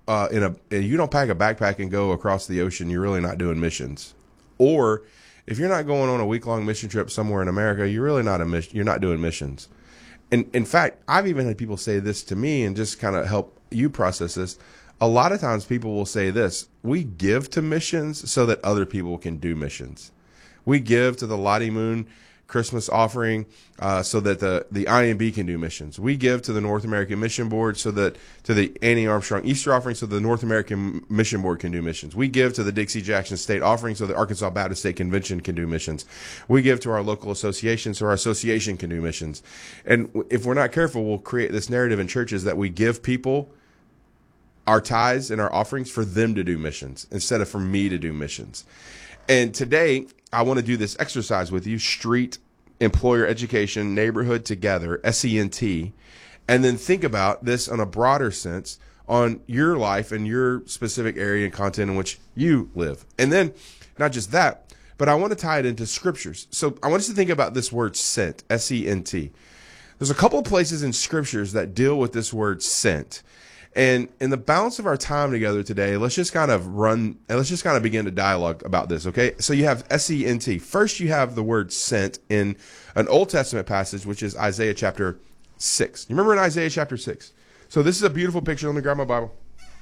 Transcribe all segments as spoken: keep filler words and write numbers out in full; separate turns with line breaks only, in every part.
uh, in a if you don't pack a backpack and go across the ocean, you're really not doing missions. Or if you're not going on a week long mission trip somewhere in America, you're really not a mission. You're not doing missions. And in fact, I've even had people say this to me and just kind of help you process this. A lot of times people will say this: we give to missions so that other people can do missions. We give to the Lottie Moon Christmas offering uh, so that the, the I M B can do missions. We give to the North American Mission Board so that to the Annie Armstrong Easter offering so the North American Mission Board can do missions. We give to the Dixie Jackson State offering so the Arkansas Baptist State Convention can do missions. We give to our local association so our association can do missions. And if we're not careful, we'll create this narrative in churches that we give people our tithes and our offerings for them to do missions instead of for me to do missions. And today, I want to do this exercise with you: street, employer education, neighborhood together, S E N T, and then think about this on a broader sense on your life and your specific area and content in which you live. And then not just that, but I want to tie it into scriptures. So I want us to think about this word sent, S E N T. There's a couple of places in scriptures that deal with this word sent. And in the balance of our time together today, let's just kind of run and let's just kind of begin to dialogue about this, okay? So you have S E N T. First, you have the word sent in an Old Testament passage, which is Isaiah chapter six. You remember in Isaiah chapter six? So this is a beautiful picture. Let me grab my Bible.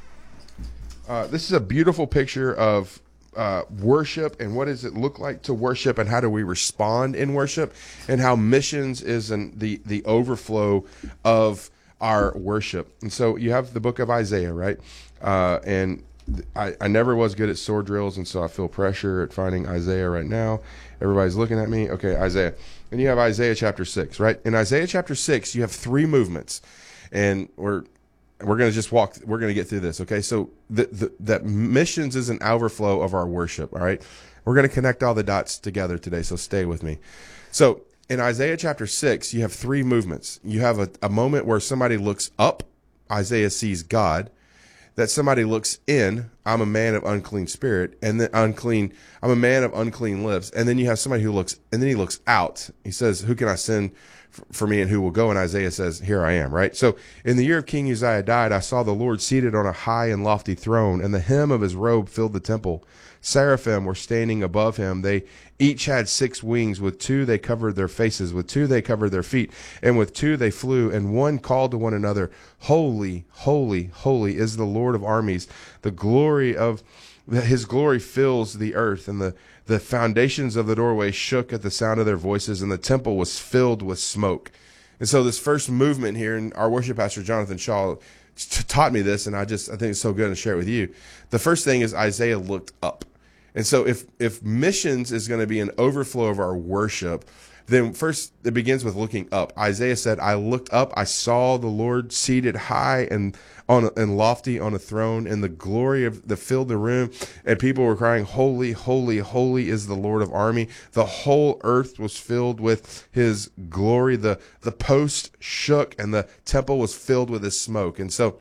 Uh, this is a beautiful picture of uh, worship and what does it look like to worship and how do we respond in worship and how missions is an, the, the overflow of our worship. And so you have the book of Isaiah, right? Uh, and I, I never was good at sword drills, and so I feel pressure at finding Isaiah right now. Everybody's looking at me. Okay, Isaiah. And you have Isaiah chapter six, right? In Isaiah chapter six, you have three movements. And we're we're going to just walk, we're going to get through this, okay? So the, the, that missions is an overflow of our worship, all right? We're going to connect all the dots together today, so stay with me. So in Isaiah chapter six, you have three movements. You have a, a moment where somebody looks up, Isaiah sees God. That somebody looks in, I'm a man of unclean spirit, and then unclean, I'm a man of unclean lips. And then you have somebody who looks, and then he looks out. He says, who can I send f- for me and who will go? And Isaiah says, here I am, right? So in the year of King Uzziah died, I saw the Lord seated on a high and lofty throne, and the hem of his robe filled the temple. Seraphim were standing above him. They each had six wings. With two they covered their faces. With two they covered their feet. And with two they flew. And one called to one another, Holy, holy, holy is the Lord of armies. The glory of his glory fills the earth. And the, the foundations of the doorway shook at the sound of their voices. And the temple was filled with smoke. And so this first movement here, and our worship pastor, Jonathan Shaw, t- taught me this. And I just, I think it's so good to share it with you. The first thing is Isaiah looked up. And so if, if missions is going to be an overflow of our worship, then first it begins with looking up. Isaiah said, I looked up, I saw the Lord seated high and on and lofty on a throne, and the glory of the filled the room, and people were crying, holy, holy, holy is the Lord of army. The whole earth was filled with his glory. The, the post shook and the temple was filled with his smoke. And so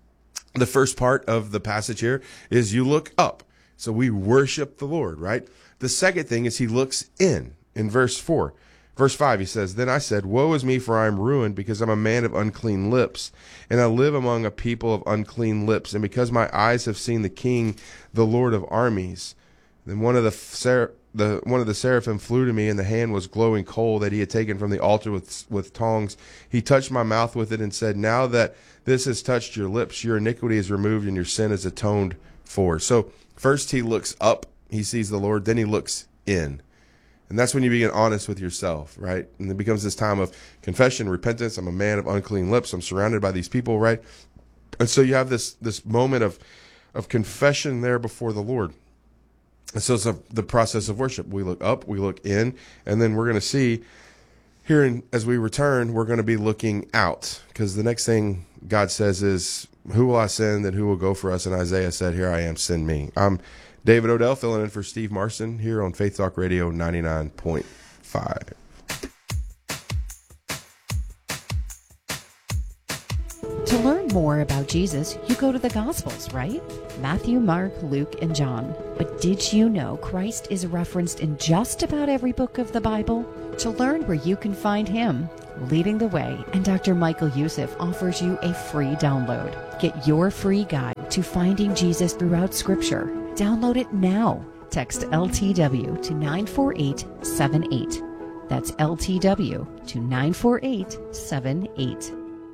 the first part of the passage here is you look up. So we worship the Lord, right? The second thing is he looks in, in verse four. Verse five, he says, Then I said, Woe is me, for I am ruined, because I'm a man of unclean lips, and I live among a people of unclean lips, and because my eyes have seen the King, the Lord of armies. Then one of the, ser- the one of the seraphim flew to me, and the hand was glowing coal that he had taken from the altar with, with tongs. He touched my mouth with it and said, Now that this has touched your lips, your iniquity is removed, and your sin is atoned for. So first he looks up, he sees the Lord, then he looks in. And that's when you begin honest with yourself, right? And it becomes this time of confession, repentance. I'm a man of unclean lips. I'm surrounded by these people, right? And so you have this this moment of of confession there before the Lord. And so it's a, the process of worship. We look up, we look in, and then we're going to see here in, as we return, we're going to be looking out, because the next thing God says is, who will I send and who will go for us? And Isaiah said, here I am, send me. I'm David Odell filling in for Steve Marston here on Faith Talk Radio ninety-nine point five.
To learn more about Jesus, you go to the Gospels, right? Matthew, Mark, Luke, and John. But did you know Christ is referenced in just about every book of the Bible? To learn where you can find him, Leading the Way, and Doctor Michael Youssef offers you a free download. Get your free guide to finding Jesus throughout Scripture. Download it now. Text L T W to nine four eight seven eight. That's L T W to nine four eight seven eight.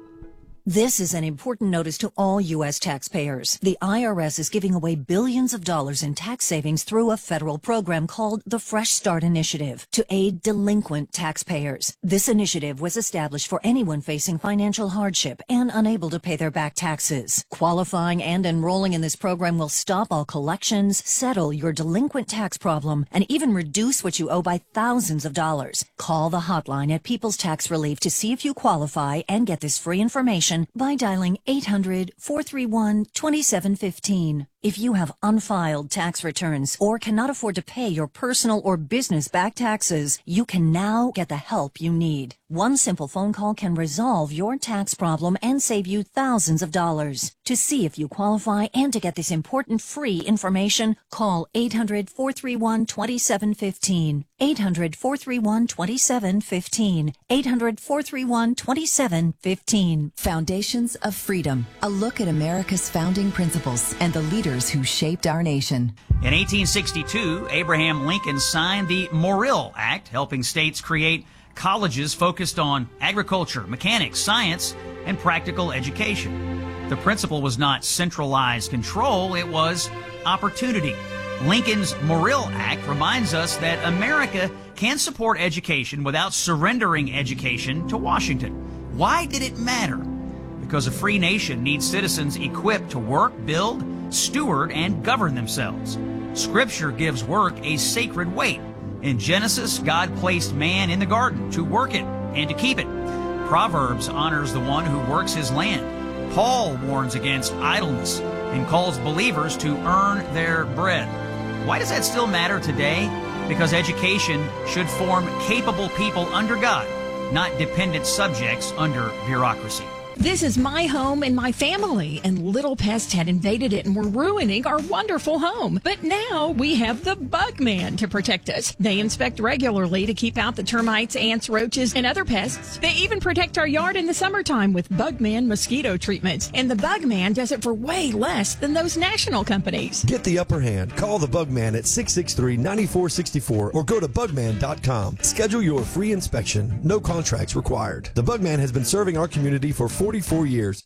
This is an important notice to all U S taxpayers. The I R S is giving away billions of dollars in tax savings through a federal program called the Fresh Start Initiative to aid delinquent taxpayers. This initiative was established for anyone facing financial hardship and unable to pay their back taxes. Qualifying and enrolling in this program will stop all collections, settle your delinquent tax problem, and even reduce what you owe by thousands of dollars. Call the hotline at People's Tax Relief to see if you qualify and get this free information by dialing eight hundred, four three one, two seven one five. If you have unfiled tax returns or cannot afford to pay your personal or business back taxes, you can now get the help you need. One simple phone call can resolve your tax problem and save you thousands of dollars. To see if you qualify and to get this important free information, call eight hundred, four three one, two seven one five. eight hundred, four three one, two seven one five. eight hundred, four three one, two seven one five.
Foundations of Freedom, a look at America's founding principles and the leaders who shaped our nation.
In eighteen sixty-two, Abraham Lincoln signed the Morrill Act, helping states create colleges focused on agriculture, mechanics, science, and practical education. The principle was not centralized control, it was opportunity. Lincoln's Morrill Act reminds us that America can support education without surrendering education to Washington. Why did it matter? Because a free nation needs citizens equipped to work, build, steward, and govern themselves. Scripture gives work a sacred weight. In Genesis, God placed man in the garden to work it and to keep it. Proverbs honors the one who works his land. Paul warns against idleness and calls believers to earn their bread. Why does that still matter today? Because education should form capable people under God, not dependent subjects under bureaucracy.
This is my home and my family, and little pests had invaded it and were ruining our wonderful home. But now we have the Bugman to protect us. They inspect regularly to keep out the termites, ants, roaches, and other pests. They even protect our yard in the summertime with Bugman mosquito treatments. And the Bugman does it for way less than those national companies.
Get the upper hand. Call the Bugman at six six three, nine four six four or go to bugman dot com. Schedule your free inspection. No contracts required. The Bugman has been serving our community for forty-four years.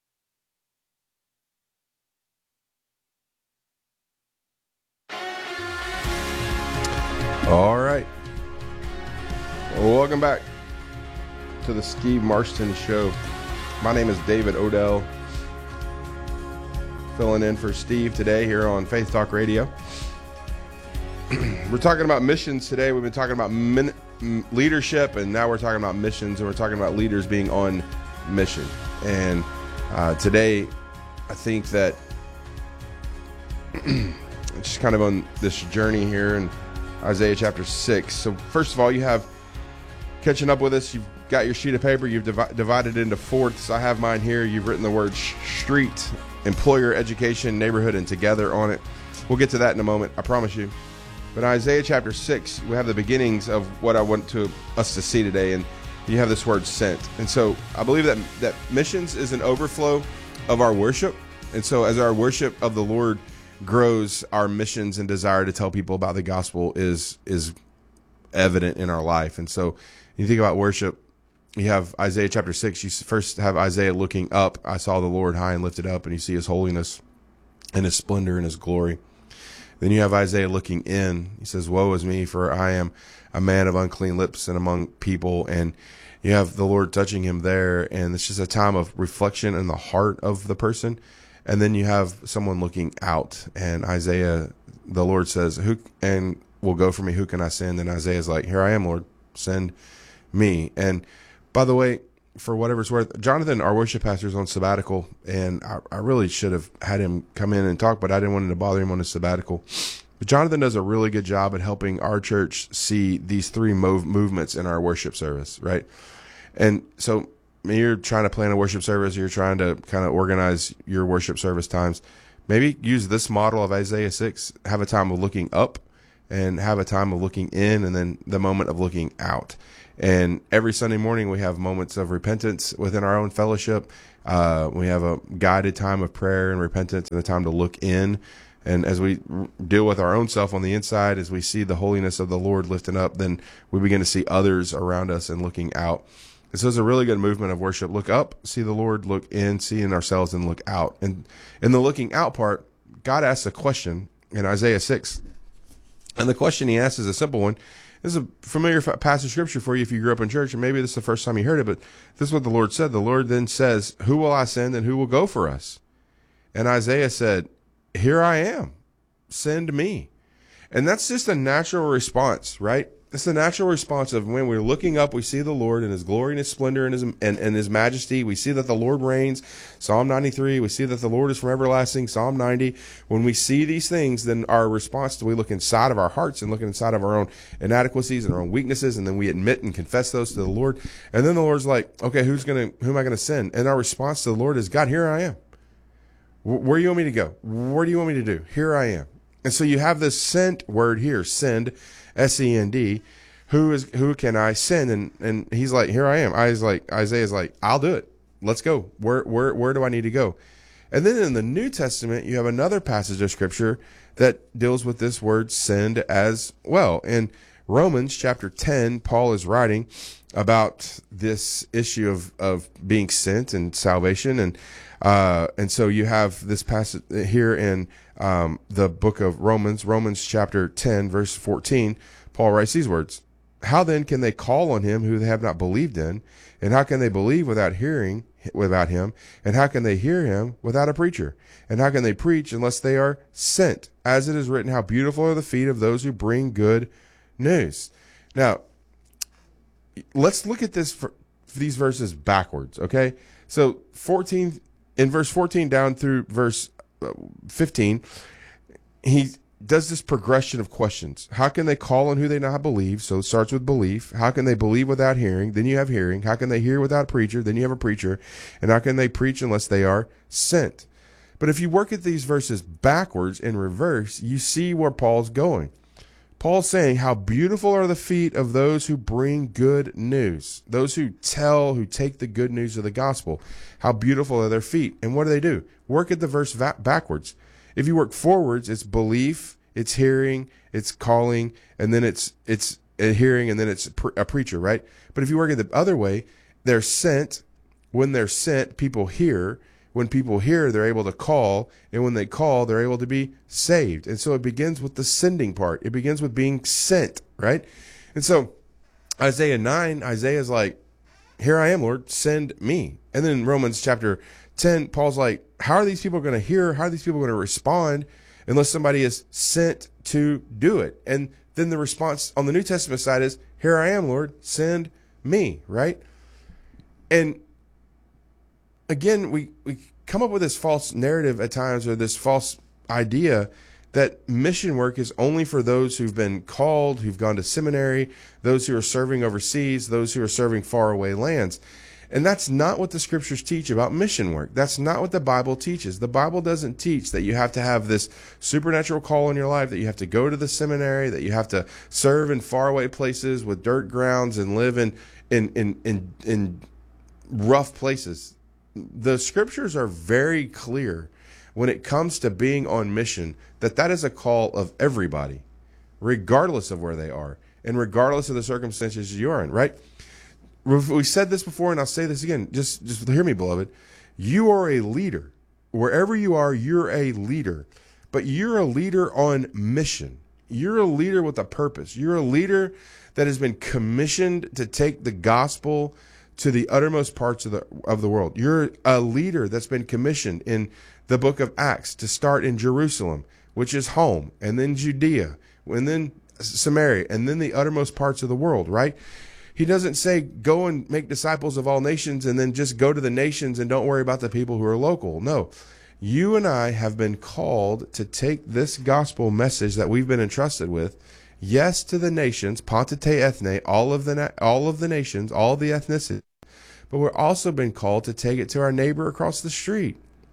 All right. Well, welcome back to the Steve Marston Show. My name is David Odell, filling in for Steve today here on Faith Talk Radio. We're talking about missions today. We've been talking about min- leadership, and now we're talking about missions, and we're talking about leaders being on mission. And uh, today, I think that just kind of on this journey here in Isaiah chapter six. So first of all, you have catching up with us. You've got your sheet of paper. You've divi- divided into fourths. I have mine here. You've written the word sh- street, employer, education, neighborhood, and together on it. We'll get to that in a moment, I promise you. But Isaiah chapter six, we have the beginnings of what I want to us to see today. And you have this word sent. And so I believe that that missions is an overflow of our worship. And so as our worship of the Lord grows, our missions and desire to tell people about the gospel is is evident in our life. And so you think about worship, you have Isaiah chapter six. You first have Isaiah looking up. I saw the Lord high and lifted up, and you see his holiness and his splendor and his glory. Then you have Isaiah looking in. He says, woe is me, for I am a man of unclean lips and among people. And you have the Lord touching him there, and it's just a time of reflection in the heart of the person. And then you have someone looking out, and Isaiah, the Lord says, who and will go for me, who can I send? And Isaiah's like, here I am, Lord, send me. And by the way, for whatever it's worth, Jonathan, our worship pastor, is on sabbatical, and I, I really should have had him come in and talk, but I didn't want to bother him on his sabbatical. But Jonathan does a really good job at helping our church see these three mov- movements in our worship service, right? And so you're trying to plan a worship service, you're trying to kind of organize your worship service times. Maybe use this model of Isaiah six, have a time of looking up and have a time of looking in, and then the moment of looking out. And every Sunday morning we have moments of repentance within our own fellowship. Uh, we have a guided time of prayer and repentance and a time to look in. And as we deal with our own self on the inside, as we see the holiness of the Lord lifting up, then we begin to see others around us and looking out. And so it's a really good movement of worship. Look up, see the Lord, look in, see in ourselves, and look out. And in the looking out part, God asks a question in Isaiah six. And the question he asks is a simple one. This is a familiar passage of scripture for you if you grew up in church, and maybe this is the first time you heard it, but this is what the Lord said. The Lord then says, who will I send and who will go for us? And Isaiah said, here I am, send me. And that's just a natural response, right? It's the natural response of when we're looking up, we see the Lord in his glory and his splendor and his, and, and his majesty. We see that the Lord reigns, Psalm ninety-three. We see that the Lord is from everlasting, Psalm ninety. When we see these things, then our response to we look inside of our hearts and look inside of our own inadequacies and our own weaknesses, and then we admit and confess those to the Lord. And then the Lord's like, okay, who's gonna, who am I going to send? And our response to the Lord is, God, here I am. Where do you want me to go? Where do you want me to do? Here I am. And so you have this sent word here, send, S E N D. Who is who can I send? And and he's like, here I am. I was like, Isaiah's like, I'll do it. Let's go. Where where where do I need to go? And then in the New Testament, you have another passage of scripture that deals with this word send as well. In Romans chapter ten, Paul is writing about this issue of of being sent and salvation, and uh, and so you have this passage here in um, the book of Romans, Romans chapter ten, verse fourteen. Paul writes these words: how then can they call on him who they have not believed in? And how can they believe without hearing without him? And how can they hear him without a preacher? And how can they preach unless they are sent? As it is written, how beautiful are the feet of those who bring good news. Now, let's look at this for, for these verses backwards, okay? So fourteen, in verse fourteen down through verse fifteen, he does this progression of questions. How can they call on who they not believe? So it starts with belief. How can they believe without hearing? Then you have hearing. How can they hear without a preacher? Then you have a preacher. And how can they preach unless they are sent? But if you work at these verses backwards in reverse, you see where Paul's going. Paul's saying, how beautiful are the feet of those who bring good news, those who tell, who take the good news of the gospel. How beautiful are their feet. And what do they do? Work at the verse va- backwards. If you work forwards, it's belief, it's hearing, it's calling, and then it's it's a hearing, and then it's a preacher, right? But if you work it the other way, they're sent. When they're sent, people hear. When people hear, they're able to call, and when they call, they're able to be saved. And so it begins with the sending part. It begins with being sent, right? And so Isaiah nine, Isaiah's like, here I am, Lord, send me. And then in Romans chapter ten, Paul's like, how are these people going to hear? How are these people going to respond unless somebody is sent to do it? And then the response on the New Testament side is, here I am, Lord, send me, right? And again, we, we come up with this false narrative at times, or this false idea that mission work is only for those who've been called, who've gone to seminary, those who are serving overseas, those who are serving faraway lands. And that's not what the scriptures teach about mission work. That's not what the Bible teaches. The Bible doesn't teach that you have to have this supernatural call in your life, that you have to go to the seminary, that you have to serve in faraway places with dirt grounds and live in in in in, in rough places. The scriptures are very clear when it comes to being on mission, that that is a call of everybody, regardless of where they are and regardless of the circumstances you're in, right? We said this before, and I'll say this again. Just, just hear me, beloved. You are a leader. Wherever you are, you're a leader. But you're a leader on mission. You're a leader with a purpose. You're a leader that has been commissioned to take the gospel to the uttermost parts of the of the world. You're a leader that's been commissioned in the book of Acts to start in Jerusalem, which is home, and then Judea, and then Samaria, and then the uttermost parts of the world, right? He doesn't say, go and make disciples of all nations and then just go to the nations and don't worry about the people who are local. No, you and I have been called to take this gospel message that we've been entrusted with, yes, to the nations, Pantete ethne, all of the, all of the nations, all the ethnicities, but we're also been called to take it to our neighbor across the street.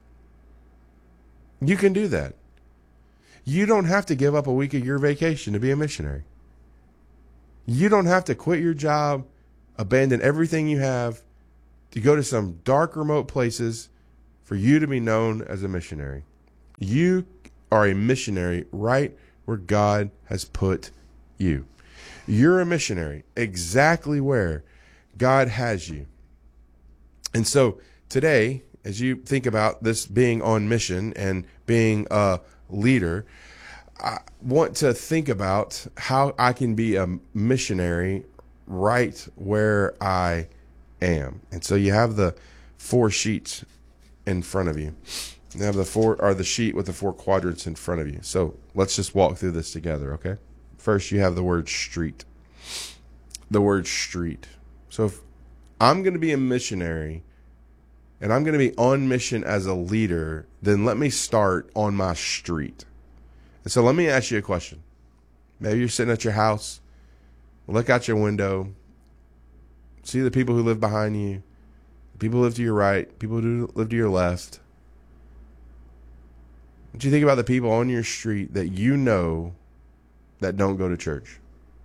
You can do that. You don't have to give up a week of your vacation to be a missionary. You don't have to quit your job, abandon everything you have, to go to some dark, remote places for you to be known as a missionary. You are a missionary right where God has put you. You're a missionary exactly where God has you. And so today, as you think about this being on mission and being a leader, I want to think about how I can be a missionary right where I am. And so you have the four sheets in front of you. You have the four, or the sheet with the four quadrants in front of you. So let's just walk through this together, okay? First, you have the word street. The word street. So if I'm going to be a missionary and I'm going to be on mission as a leader, then let me start on my street. And so let me ask you a question. Maybe you're sitting at your house, look out your window, see the people who live behind you, the people who live to your right, people who live to your left. What do you think about the people on your street that you know that don't go to church?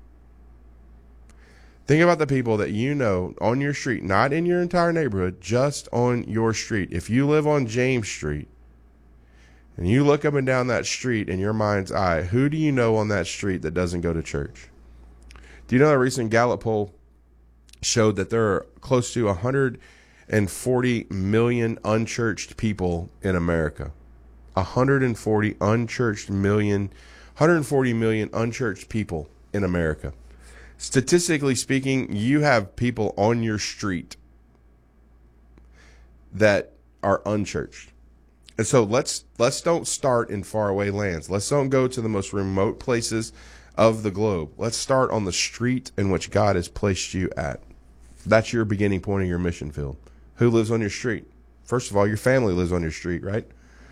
Think about the people that you know on your street, not in your entire neighborhood, just on your street. If you live on James Street and you look up and down that street in your mind's eye, who do you know on that street that doesn't go to church? Do you know a recent Gallup poll showed that there are close to one hundred forty million unchurched people in America? one hundred forty unchurched million, one hundred forty million unchurched people in America. Statistically speaking, you have people on your street that are unchurched. And so let's let's don't start in faraway lands. Let's don't go to the most remote places of the globe. Let's start on the street in which God has placed you at. That's your beginning point of your mission field. Who lives on your street? First of all, your family lives on your street, right?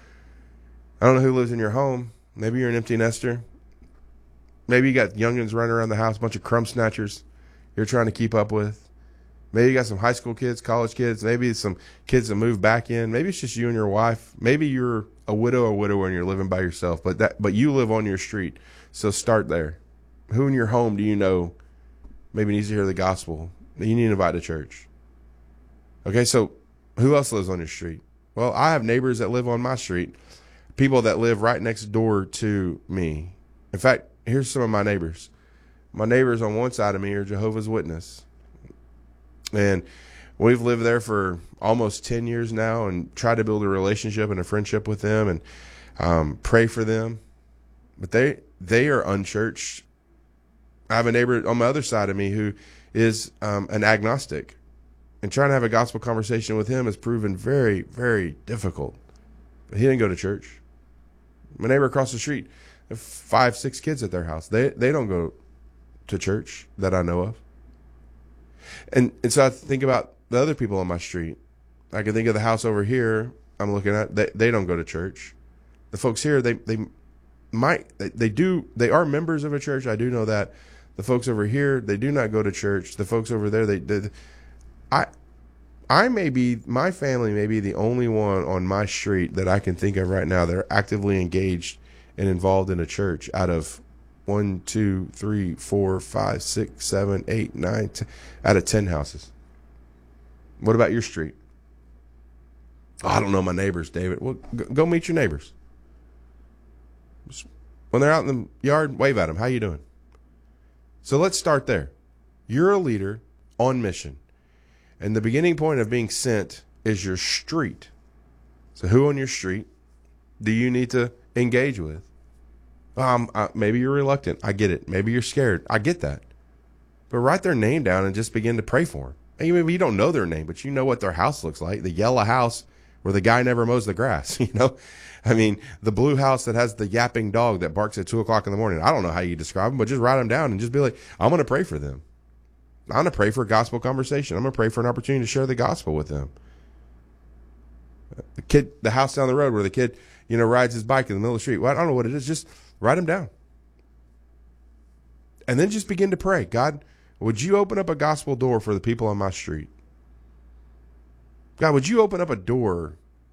I don't know who lives in your home. Maybe you're an empty nester. Maybe you got youngins running around the house, a bunch of crumb snatchers you're trying to keep up with. Maybe you got some high school kids, college kids. Maybe some kids that move back in. Maybe it's just you and your wife. Maybe you're a widow or widower and you're living by yourself. But that, but you live on your street. So start there. Who in your home do you know maybe needs to hear the gospel that you need to invite to church? Okay, so who else lives on your street? Well, I have neighbors that live on my street. People that live right next door to me. In fact, here's some of my neighbors. My neighbors on one side of me are Jehovah's Witness. And we've lived there for almost ten years now and tried to build a relationship and a friendship with them and um, pray for them. But they they are unchurched. I have a neighbor on my other side of me who is um, an agnostic. And trying to have a gospel conversation with him has proven very, very difficult. But he didn't go to church. My neighbor across the street, five, six kids at their house. They they don't go to church that I know of. And and so I think about the other people on my street. I can think of the house over here I'm looking at. They they don't go to church. The folks here, they they might they, they do they are members of a church. I do know that. The folks over here, they do not go to church. The folks over there, they did. I I may be my family may be the only one on my street that I can think of right now that are actively engaged and involved in a church out of one, two, three, four, five, six, seven, eight, nine, ten, out of ten houses. What about your street? Oh, I don't know my neighbors, David. Well, go meet your neighbors. When they're out in the yard, wave at them. How you doing? So let's start there. You're a leader on mission. And the beginning point of being sent is your street. So who on your street do you need to engage with? Um, uh, maybe you're reluctant. I get it. Maybe you're scared. I get that. But write their name down and just begin to pray for them. And maybe you don't know their name, but you know what their house looks like. The yellow house where the guy never mows the grass, you know? I mean, the blue house that has the yapping dog that barks at two o'clock in the morning. I don't know how you describe them, but just write them down and just be like, I'm going to pray for them. I'm going to pray for a gospel conversation. I'm going to pray for an opportunity to share the gospel with them. The kid, the house down the road where the kid, you know, rides his bike in the middle of the street. Well, I don't know what it is. Just write them down. And then just begin to pray. God, would you open up a gospel door for the people on my street? God, would you open up a door,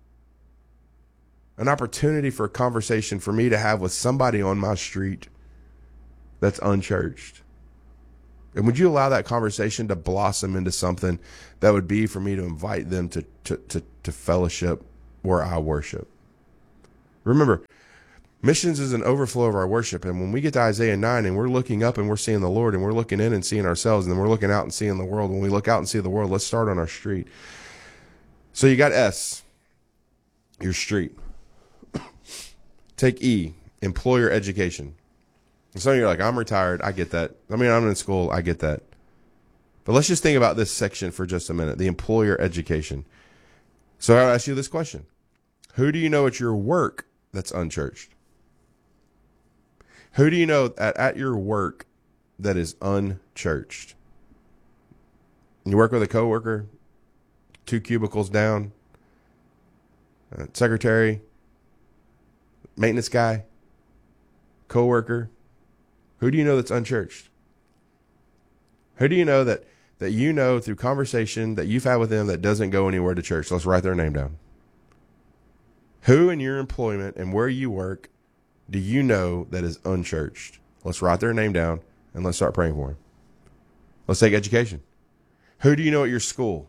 an opportunity for a conversation for me to have with somebody on my street that's unchurched? And would you allow that conversation to blossom into something that would be for me to invite them to, to, to, to fellowship where I worship? Remember, missions is an overflow of our worship. And when we get to Isaiah nine and we're looking up and we're seeing the Lord and we're looking in and seeing ourselves and then we're looking out and seeing the world, when we look out and see the world, let's start on our street. So you got S, your street. Take E, employer education. And some of you are like, I'm retired. I get that. I mean, I'm in school. I get that. But let's just think about this section for just a minute, the employer education. So I'll ask you this question. Who do you know at your work that's unchurched? Who do you know at, at your work that is unchurched? You work with a coworker, two cubicles down, uh, secretary, maintenance guy, coworker. Who do you know that's unchurched? Who do you know that, that you know through conversation that you've had with them that doesn't go anywhere to church? Let's write their name down. Who in your employment and where you work do you know that is unchurched? Let's write their name down and let's start praying for them. Let's take education. Who do you know at your school?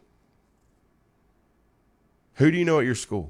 Who do you know at your school?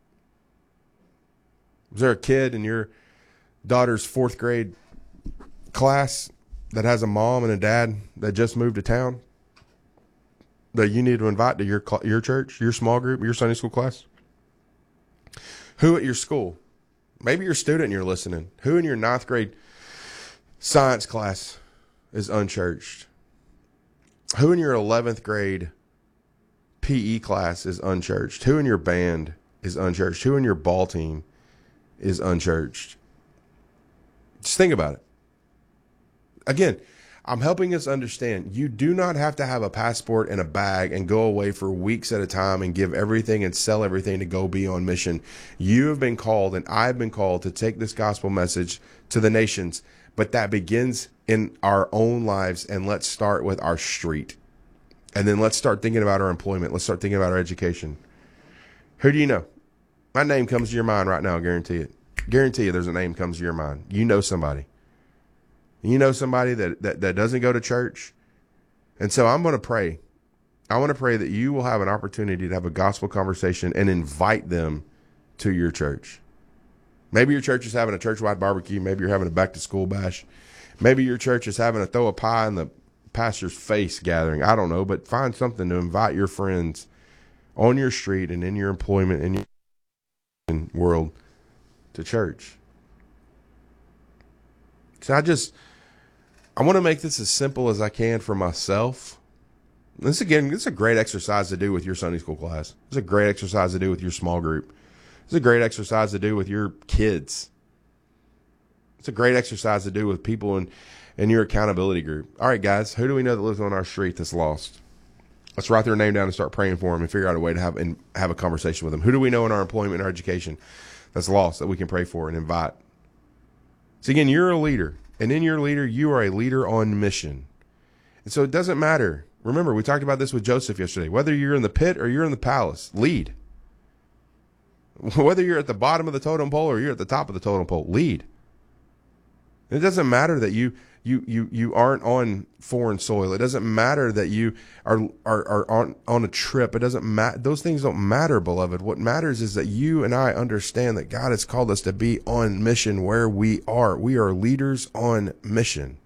Is there a kid in your daughter's fourth grade class that has a mom and a dad that just moved to town that you need to invite to your your church, your small group, your Sunday school class? Who at your school? Maybe your student you're listening. Who in your ninth grade science class is unchurched? Who in your eleventh grade P E class is unchurched? Who in your band is unchurched? Who in your ball team is unchurched? Just think about it. Again, I'm helping us understand you do not have to have a passport and a bag and go away for weeks at a time and give everything and sell everything to go be on mission. You have been called and I've been called to take this gospel message to the nations, but that begins in our own lives. And let's start with our street. And then let's start thinking about our employment. Let's start thinking about our education. Who do you know? My name comes to your mind right now. I guarantee it. Guarantee you there's a name comes to your mind. You know somebody. You know somebody that, that, that doesn't go to church. And so I'm going to pray. I want to pray that you will have an opportunity to have a gospel conversation and invite them to your church. Maybe your church is having a church-wide barbecue. Maybe you're having a back-to-school bash. Maybe your church is having a throw a pie in the pastor's face gathering. I don't know, but find something to invite your friends on your street and in your employment in your world to church. So I just... I want to make this as simple as I can for myself. This, again, this is a great exercise to do with your Sunday school class. It's a great exercise to do with your small group. It's a great exercise to do with your kids. It's a great exercise to do with people in, in your accountability group. All right, guys, who do we know that lives on our street that's lost? Let's write their name down and start praying for them and figure out a way to have and have a conversation with them. Who do we know in our employment and our education that's lost that we can pray for and invite? So, again, you're a leader. And in your leader, you are a leader on mission. And so it doesn't matter. Remember, we talked about this with Joseph yesterday. Whether you're in the pit or you're in the palace, lead. Whether you're at the bottom of the totem pole or you're at the top of the totem pole, lead. It doesn't matter that you you you you aren't on foreign soil. It doesn't matter that you are are, are on, on a trip. It doesn't matter. Those things don't matter, beloved. What matters is that you and I understand that God has called us to be on mission where we are. We are leaders on mission.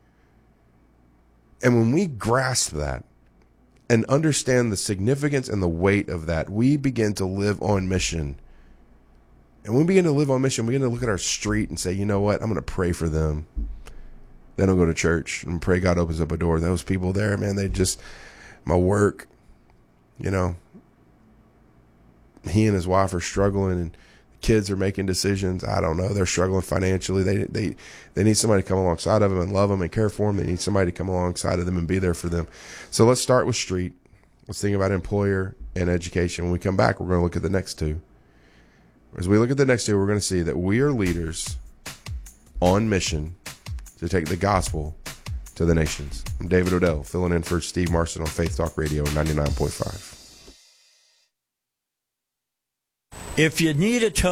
And when we grasp that and understand the significance and the weight of that, we begin to live on mission. And when we begin to live on mission, we begin to look at our street and say, you know what? I'm going to pray for them. Then I'll go to church and pray God opens up a door. Those people there, man, they just, my work, you know, he and his wife are struggling and kids are making decisions. I don't know. They're struggling financially. They, they, they need somebody to come alongside of them and love them and care for them. They need somebody to come alongside of them and be there for them. So let's start with street. Let's think about employer and education. When we come back, we're going to look at the next two. As we look at the next two, we're going to see that we are leaders on mission to take the gospel to the nations. I'm David Odell, filling in for Steve Marston on Faith Talk Radio ninety-nine point five.
If you need a tow,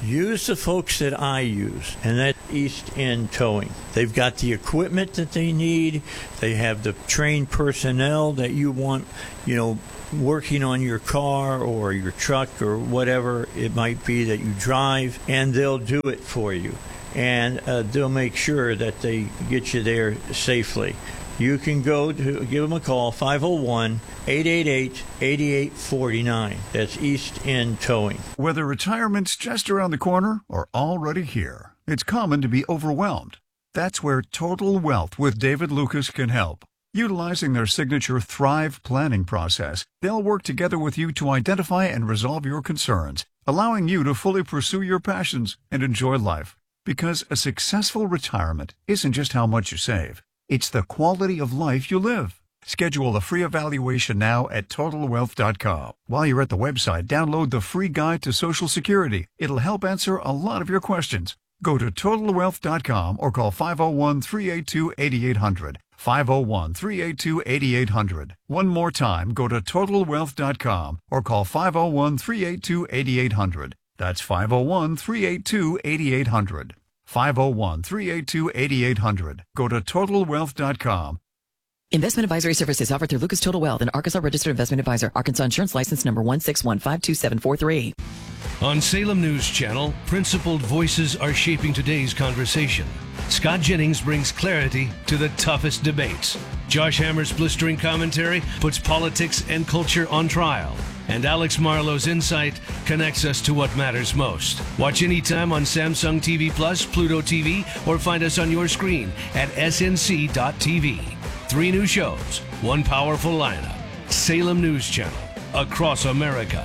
use the folks that I use, and that's East End Towing. They've got the equipment that they need. They have the trained personnel that you want, you know, working on your car or your truck or whatever it might be that you drive, and they'll do it for you. And uh, they'll make sure that they get you there safely. You can go to give them a call, five oh one, eight eight eight, eight eight four nine. That's East End Towing.
Whether retirement's just around the corner or already here, it's common to be overwhelmed. That's where Total Wealth with David Lucas can help. Utilizing their signature Thrive planning process, they'll work together with you to identify and resolve your concerns, allowing you to fully pursue your passions and enjoy life. Because a successful retirement isn't just how much you save. It's the quality of life you live. Schedule a free evaluation now at total wealth dot com. While you're at the website, download the free guide to Social Security. It'll help answer a lot of your questions. Go to total wealth dot com or call five oh one, three eight two, eight eight hundred. five oh one, three eight two, eight eight hundred. One more time, go to total wealth dot com or call five oh one, three eight two, eight eight hundred. That's five oh one, three eight two, eight eight hundred. five oh one, three eight two, eight eight hundred. Go to total wealth dot com.
Investment advisory services offered through Lucas Total Wealth, an Arkansas registered investment advisor. Arkansas insurance license number one six one five two seven four three.
On Salem News Channel, principled voices are shaping today's conversation. Scott Jennings brings clarity to the toughest debates. Josh Hammer's blistering commentary puts politics and culture on trial. And Alex Marlowe's insight connects us to what matters most. Watch anytime on Samsung T V Plus, Pluto T V, or find us on your screen at S N C dot T V. Three new shows, one powerful lineup. Salem News Channel, across America.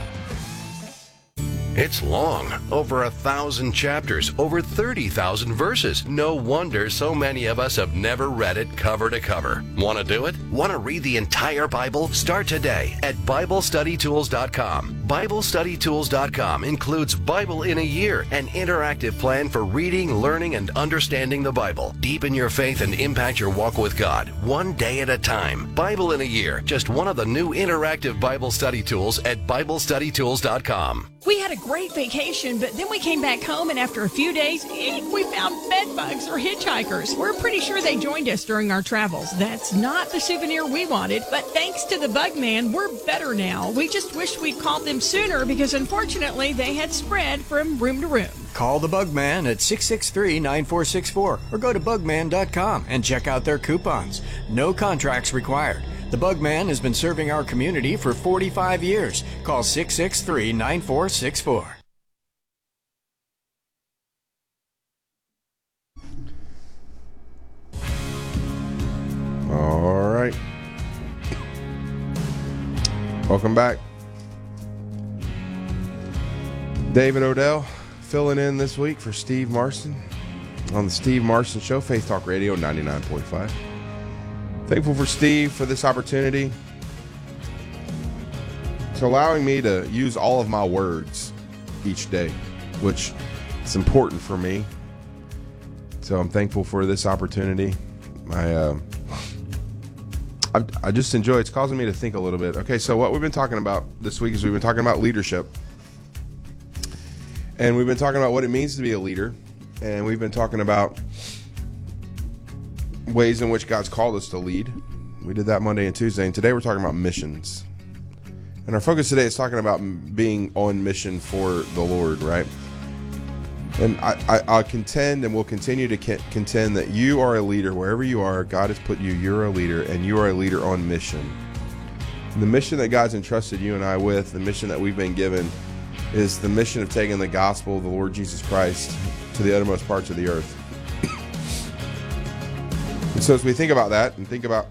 It's long, over a thousand chapters, over thirty thousand verses. No wonder so many of us have never read it cover to cover. Want to do it? Want to read the entire Bible? Start today at Bible Study Tools dot com. Bible Study Tools dot com includes Bible in a Year, an interactive plan for reading, learning, and understanding the Bible. Deepen your faith and impact your walk with God, one day at a time. Bible in a Year, just one of the new interactive Bible study tools at Bible Study Tools dot com.
We had a great vacation, but then we came back home, and after a few days, we found bed bugs or hitchhikers. We're pretty sure they joined us during our travels. That's not the souvenir we wanted, but thanks to the Bug Man, we're better now. We just wish we'd called them sooner because, unfortunately, they had spread from room to room.
Call the Bug Man at six six three, nine four six four or go to bug man dot com and check out their coupons. No contracts required. The Bug Man has been serving our community for forty-five years. Call six six three, nine four six four.
All right. Welcome back. David Odell filling in this week for Steve Marston on the Steve Marston Show, Faith Talk Radio ninety-nine point five. Thankful for Steve for this opportunity. It's allowing me to use all of my words each day, which is important for me. So I'm thankful for this opportunity. I, uh, I, I just enjoy it. It's causing me to think a little bit. Okay, so what we've been talking about this week is we've been talking about leadership. And we've been talking about what it means to be a leader. And we've been talking about ways in which God's called us to lead. We did that Monday and Tuesday, and today we're talking about missions. And our focus today is talking about being on mission for the Lord, right? And I, I, I contend and will continue to contend that you are a leader wherever you are. God has put you, you're a leader, and you are a leader on mission. And the mission that God's entrusted you and I with, the mission that we've been given, is the mission of taking the gospel of the Lord Jesus Christ to the uttermost parts of the earth. And so as we think about that and think about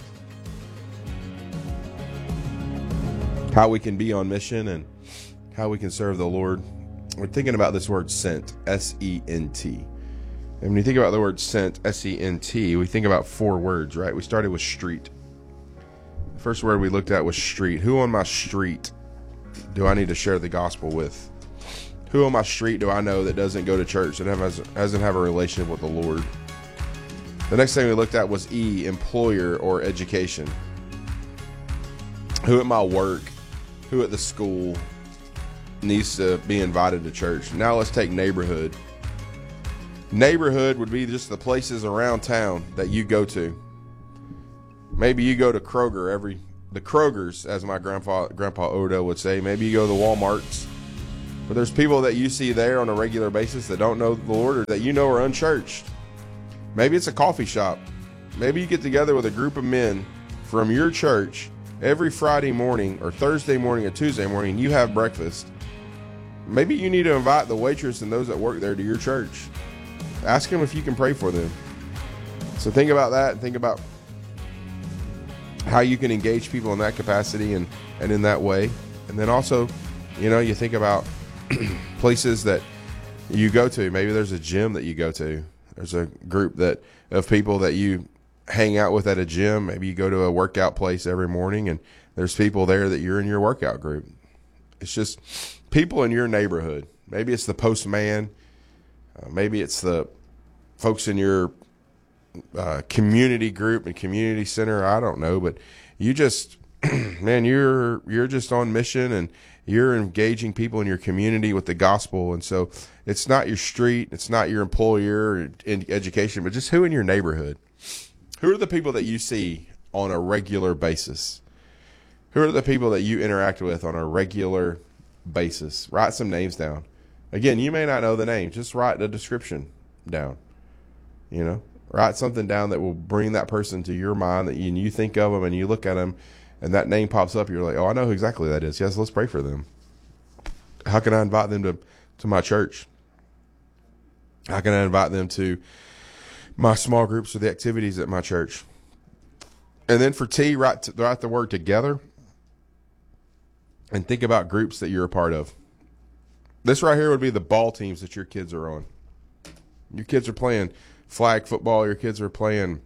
how we can be on mission and how we can serve the Lord, we're thinking about this word sent, S E N T. And when you think about the word sent, S E N T, we think about four words, right? We started with street. The first word we looked at was street. Who on my street do I need to share the gospel with? Who on my street do I know that doesn't go to church, that has, doesn't have a relationship with the Lord? The next thing we looked at was E, employer or education. Who at my work, who at the school needs to be invited to church. Now let's take neighborhood. Neighborhood would be just the places around town that you go to. Maybe you go to Kroger every, the Krogers, as my grandpa, Grandpa Odo would say. Maybe you go to the Walmarts. But there's people that you see there on a regular basis that don't know the Lord or that you know are unchurched. Maybe it's a coffee shop. Maybe you get together with a group of men from your church every Friday morning or Thursday morning or Tuesday morning. You have breakfast. Maybe you need to invite the waitress and those that work there to your church. Ask them if you can pray for them. So think about that and think about how you can engage people in that capacity and, and in that way. And then also, you know, you think about places that you go to. Maybe there's a gym that you go to. There's a group that of people that you hang out with at a gym. Maybe you go to a workout place every morning and there's people there that you're in your workout group. It's just people in your neighborhood. Maybe it's the postman. Uh, maybe it's the folks in your uh, community group and community center. I don't know, but you just, man, you're you're just on mission and you're engaging people in your community with the gospel. And so it's not your street, it's not your employer or in education, but just who in your neighborhood. Who are the people that you see on a regular basis? Who are the people that you interact with on a regular basis? Write some names down. Again, you may not know the name. Just write the description down. You know, write something down that will bring that person to your mind that you, and you think of them and you look at them and that name pops up. You're like, oh, I know who exactly that is. Yes, let's pray for them. How can I invite them to, to my church? How can I invite them to my small groups or the activities at my church? And then for T, write, write the word together and think about groups that you're a part of. This right here would be the ball teams that your kids are on. Your kids are playing flag football. Your kids are playing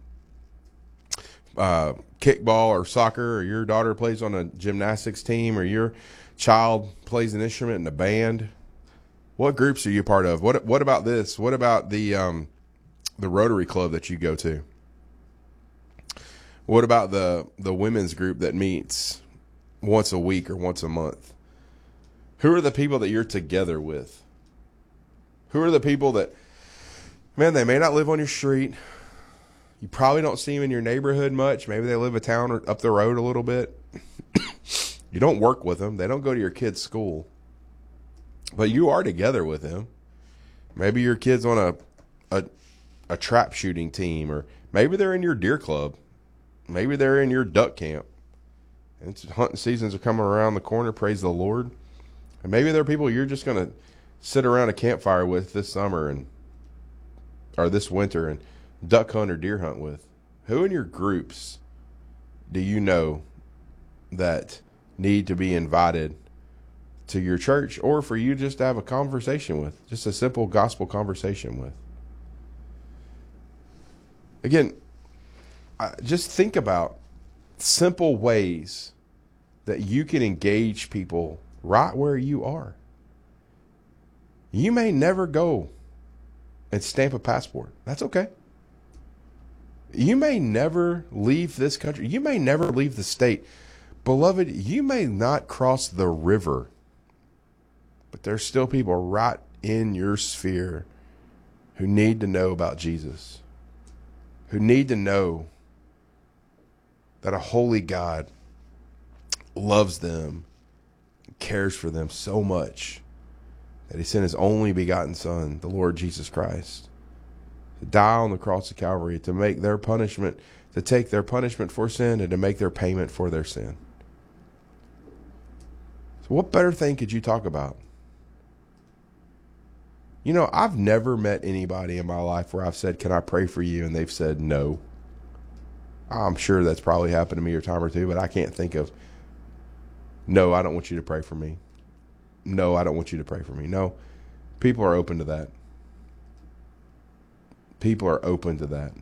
uh, kickball or soccer, or your daughter plays on a gymnastics team, or your child plays an instrument in a band. What groups are you part of? What What about this? What about the um, the Rotary Club that you go to? What about the the women's group that meets once a week or once a month? Who are the people that you're together with? Who are the people that, man, they may not live on your street. You probably don't see them in your neighborhood much. Maybe they live a town or up the road a little bit. You don't work with them. They don't go to your kid's school. But you are together with them. Maybe your kid's on a, a, a trap shooting team, or maybe they're in your deer club. Maybe they're in your duck camp. And it's hunting seasons are coming around the corner. Praise the Lord. And maybe there are people you're just going to sit around a campfire with this summer and or this winter and duck hunt or deer hunt with. Who in your groups do you know that need to be invited to your church, or for you just to have a conversation with, just a simple gospel conversation with? Again, just think about simple ways that you can engage people right where you are. You may never go and stamp a passport. That's okay. You may never leave this country. You may never leave the state. Beloved, you may not cross the river, but there's still people right in your sphere who need to know about Jesus, who need to know that a holy God loves them, cares for them so much that he sent his only begotten Son, the Lord Jesus Christ, to die on the cross of Calvary, to make their punishment, to take their punishment for sin and to make their payment for their sin. So what better thing could you talk about? You know, I've never met anybody in my life where I've said, can I pray for you? And they've said no. I'm sure that's probably happened to me a time or two, but I can't think of, no, I don't want you to pray for me. No, I don't want you to pray for me. No, people are open to that. People are open to that.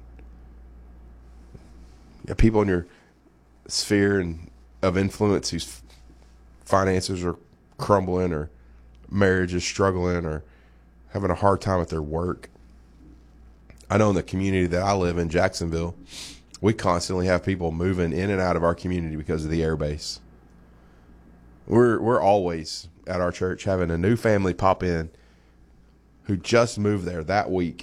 Yeah, people in your sphere and of influence whose finances are crumbling, or marriage is struggling, or having a hard time at their work. I know in the community that I live in, Jacksonville, we constantly have people moving in and out of our community because of the air base. We're we're always at our church having a new family pop in who just moved there that week.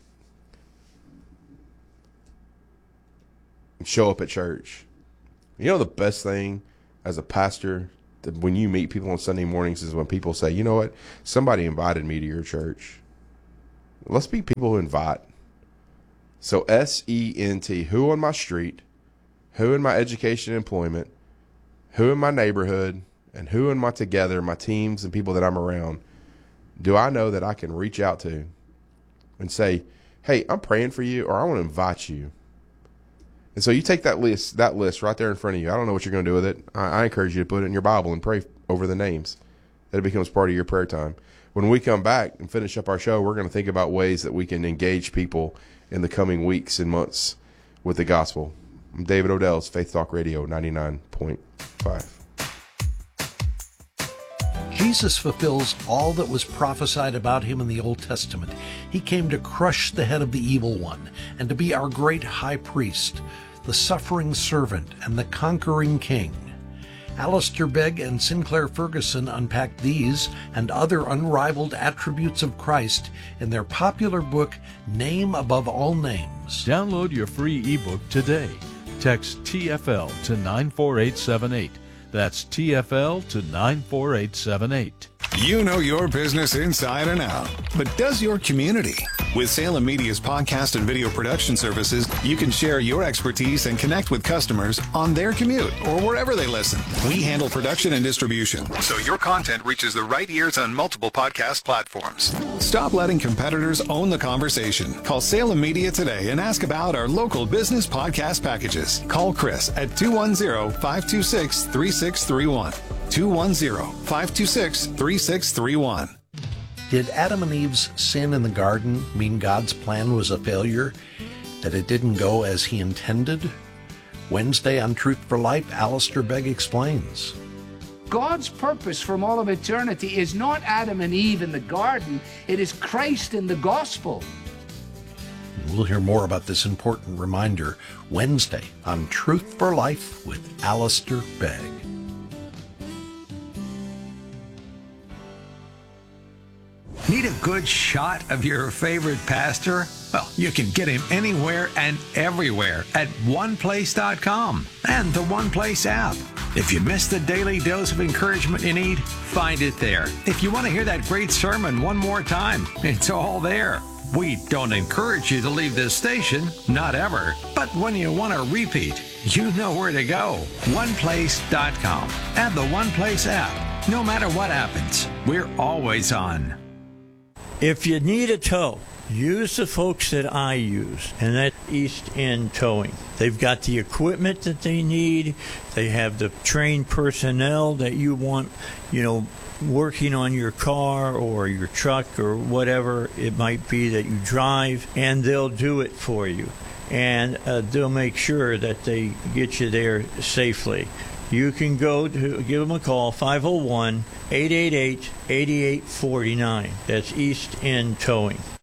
Show up at church. You know the best thing as a pastor that when you meet people on Sunday mornings is when people say, you know what, somebody invited me to your church. Let's be people who invite. So S E N T, who on my street, who in my education and employment, who in my neighborhood, and who in my together, my teams and people that I'm around, do I know that I can reach out to and say, hey, I'm praying for you, or I want to invite you. And so you take that list, that list right there in front of you. I don't know what you're going to do with it. I, I encourage you to put it in your Bible and pray over the names. That it becomes part of your prayer time. When we come back and finish up our show, we're going to think about ways that we can engage people in the coming weeks and months with the gospel. I'm David Odell's Faith Talk Radio ninety-nine point five.
Jesus fulfills all that was prophesied about him in the Old Testament. He came to crush the head of the evil one and to be our great high priest, the suffering servant and the conquering king. Alistair Begg and Sinclair Ferguson unpack these and other unrivaled attributes of Christ in their popular book, Name Above All Names.
Download your free ebook today. Text T F L to nine four eight seven eight. That's T F L to nine four eight seven eight.
You know your business inside and out, but does your community? With Salem Media's podcast and video production services, you can share your expertise and connect with customers on their commute or wherever they listen. We handle production and distribution, so your content reaches the right ears on multiple podcast platforms. Stop letting competitors own the conversation. Call Salem Media today and ask about our local business podcast packages. Call Chris at two one zero, five two six, three six three one. two one zero, five two six, three six three one.
Did Adam and Eve's sin in the garden mean God's plan was a failure? That it didn't go as he intended? Wednesday on Truth for Life, Alistair Begg explains.
God's purpose from all of eternity is not Adam and Eve in the garden. It is Christ in the gospel.
We'll hear more about this important reminder Wednesday on Truth for Life with Alistair Begg.
Need a good shot of your favorite pastor? Well, you can get him anywhere and everywhere at one place dot com and the One Place app. If you missed the daily dose of encouragement you need, find it there. If you want to hear that great sermon one more time, it's all there. We don't encourage you to leave this station, not ever. But when you want to repeat, you know where to go. one place dot com and the One Place app. No matter what happens, we're always on.
If you need a tow, use the folks that I use, and that's East End Towing. They've got the equipment that they need. They have the trained personnel that you want, you know, working on your car or your truck or whatever it might be that you drive, and they'll do it for you. And uh, they'll make sure that they get you there safely. You can go to give them a call, five oh one, eight eight eight, eight eight four nine. That's East End Towing.